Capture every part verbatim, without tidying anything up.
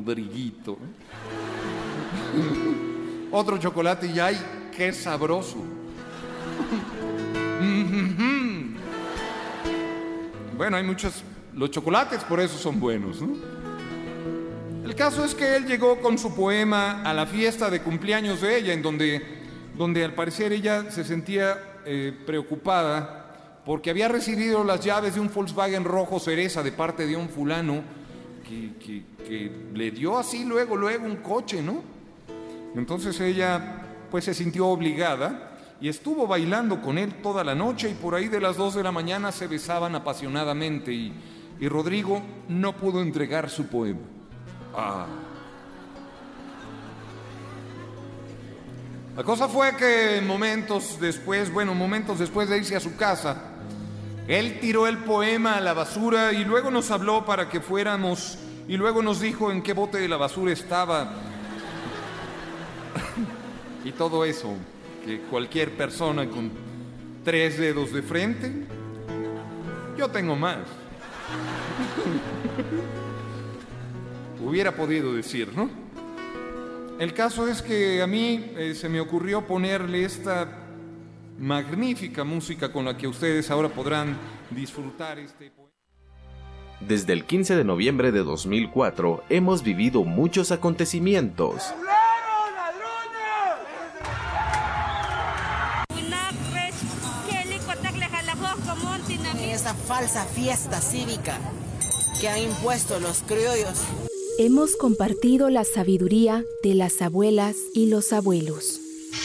Rodriguito. Otro chocolate y ¡ay, qué sabroso! Bueno, hay muchos... Los chocolates por eso son buenos, ¿no? El caso es que él llegó con su poema a la fiesta de cumpleaños de ella, en donde, donde al parecer ella se sentía eh, preocupada porque había recibido las llaves de un Volkswagen rojo cereza de parte de un fulano que, que, que le dio así luego, luego un coche, ¿no? Entonces ella pues se sintió obligada y estuvo bailando con él toda la noche, y por ahí de las dos de la mañana se besaban apasionadamente y, y Rodrigo no pudo entregar su poema. Ah. La cosa fue que momentos después, bueno, momentos después de irse a su casa, él tiró el poema a la basura y luego nos habló para que fuéramos, y luego nos dijo en qué bote de la basura estaba. Y todo eso, que cualquier persona con tres dedos de frente, yo tengo más, hubiera podido decir, ¿no? El caso es que a mí eh, se me ocurrió ponerle esta magnífica música con la que ustedes ahora podrán disfrutar este poema. Desde el quince de noviembre de dos mil cuatro hemos vivido muchos acontecimientos. Esa falsa fiesta cívica que han impuesto los criollos. Hemos compartido la sabiduría de las abuelas y los abuelos.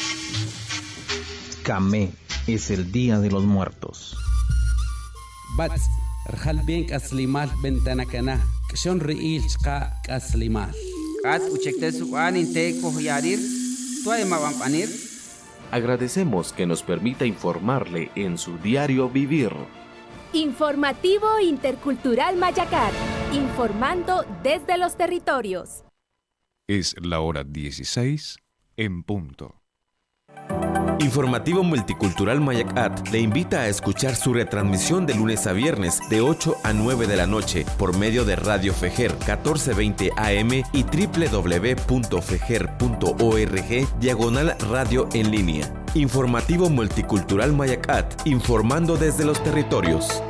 Camé es el Día de los Muertos. Bats, Rjalbenk Aslimal Bentanacana, Kshon Riil Chka Aslimal. Kat Uchektesu Aninte Kohyarir, Tuaima Vampanir. Agradecemos que nos permita informarle en su diario vivir. Informativo Intercultural Mayacat, informando desde los territorios. Es la hora dieciséis en punto. Informativo Multicultural Mayacat le invita a escuchar su retransmisión de lunes a viernes de ocho a nueve de la noche por medio de Radio Fejer catorce veinte A M y doble u doble u doble u punto fejer punto org diagonal radio en línea. Informativo Multicultural Mayacat, informando desde los territorios.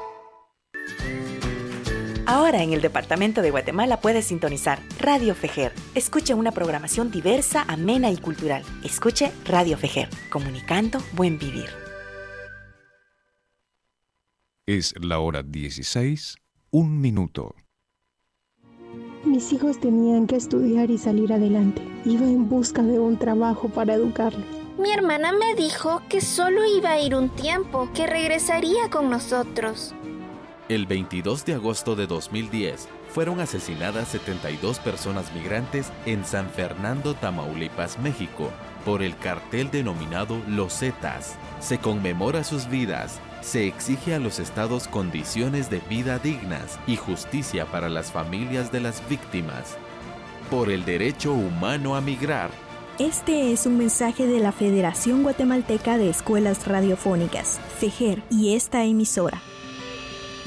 Ahora en el departamento de Guatemala puedes sintonizar Radio Fejer. Escuche una programación diversa, amena y cultural. Escuche Radio Fejer, comunicando buen vivir. Es la hora dieciséis, un minuto. Mis hijos tenían que estudiar y salir adelante. Iba en busca de un trabajo para educarlos. Mi hermana me dijo que solo iba a ir un tiempo, que regresaría con nosotros. El veintidós de agosto de dos mil diez fueron asesinadas setenta y dos personas migrantes en San Fernando, Tamaulipas, México, por el cartel denominado Los Zetas. Se conmemora sus vidas, se exige a los estados condiciones de vida dignas y justicia para las familias de las víctimas. Por el derecho humano a migrar. Este es un mensaje de la Federación Guatemalteca de Escuelas Radiofónicas, FEJER, y esta emisora.